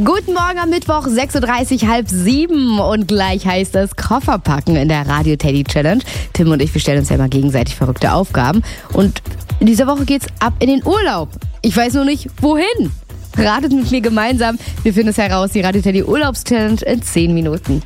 Guten Morgen am Mittwoch, 6.30 Uhr, 6:30 und gleich heißt es Kofferpacken in der Radio Teddy Challenge. Tim und ich, wir stellen uns ja immer gegenseitig verrückte Aufgaben und in dieser Woche geht's ab in den Urlaub. Ich weiß nur nicht, wohin. Ratet mit mir gemeinsam, wir finden es heraus, die Radio Teddy Urlaubschallenge in 10 Minuten.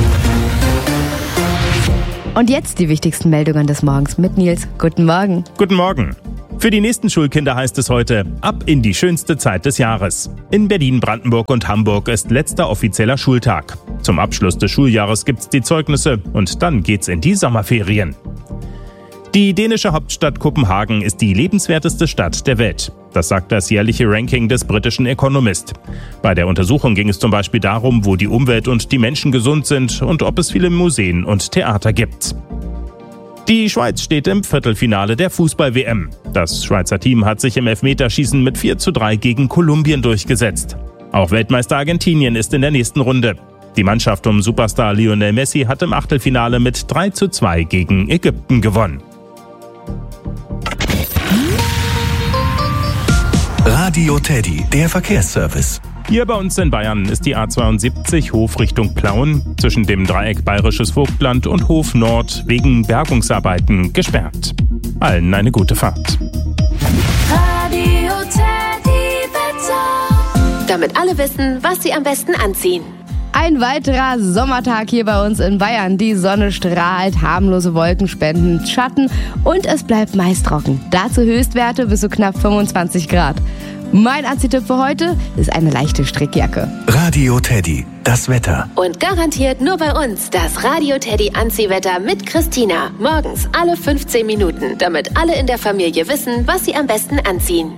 Und jetzt die wichtigsten Meldungen des Morgens mit Nils. Guten Morgen. Guten Morgen. Für die nächsten Schulkinder heißt es heute, ab in die schönste Zeit des Jahres. In Berlin, Brandenburg und Hamburg ist letzter offizieller Schultag. Zum Abschluss des Schuljahres gibt's die Zeugnisse und dann geht's in die Sommerferien. Die dänische Hauptstadt Kopenhagen ist die lebenswerteste Stadt der Welt. Das sagt das jährliche Ranking des britischen Economist. Bei der Untersuchung ging es zum Beispiel darum, wo die Umwelt und die Menschen gesund sind und ob es viele Museen und Theater gibt. Die Schweiz steht im Viertelfinale der Fußball-WM. Das Schweizer Team hat sich im Elfmeterschießen mit 4:3 gegen Kolumbien durchgesetzt. Auch Weltmeister Argentinien ist in der nächsten Runde. Die Mannschaft um Superstar Lionel Messi hat im Achtelfinale mit 3:2 gegen Ägypten gewonnen. Radio Teddy, der Verkehrsservice. Hier bei uns in Bayern ist die A72 Hof Richtung Plauen zwischen dem Dreieck Bayerisches Vogtland und Hof Nord wegen Bergungsarbeiten gesperrt. Allen eine gute Fahrt. Radio Teddy Wetter. Damit alle wissen, was sie am besten anziehen. Ein weiterer Sommertag hier bei uns in Bayern. Die Sonne strahlt, harmlose Wolken spenden Schatten und es bleibt meist trocken. Dazu Höchstwerte bis zu knapp 25 Grad. Mein Anziehtipp für heute ist eine leichte Strickjacke. Radio Teddy, das Wetter. Und garantiert nur bei uns das Radio Teddy Anziehwetter mit Christina. Morgens alle 15 Minuten, damit alle in der Familie wissen, was sie am besten anziehen.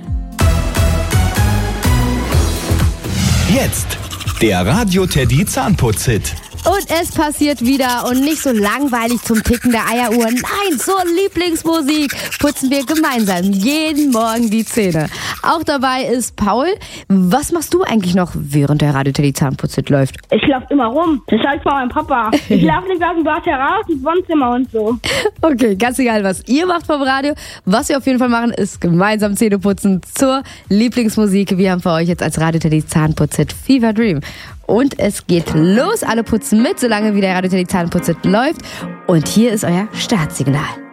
Jetzt der Radio Teddy Zahnputz-Hit. Und es passiert wieder und nicht so langweilig zum Ticken der Eieruhr. Nein, zur Lieblingsmusik putzen wir gemeinsam jeden Morgen die Zähne. Auch dabei ist Paul. Was machst du eigentlich noch, während der Radio Teddy Zahnputz-Hit läuft? Ich laufe immer rum. Das sage ich von meinem Papa. Ich laufe nicht aus dem Bad heraus, ins Wohnzimmer und so. Okay, ganz egal, was ihr macht vom Radio. Was wir auf jeden Fall machen, ist gemeinsam Zähne putzen zur Lieblingsmusik. Wir haben für euch jetzt als Radio Teddy Zahnputz-Hit Fever Dream. Und es geht los. Alle putzen mit, solange wie der Radio Teddy Zahnputz-Hit läuft. Und hier ist euer Startsignal.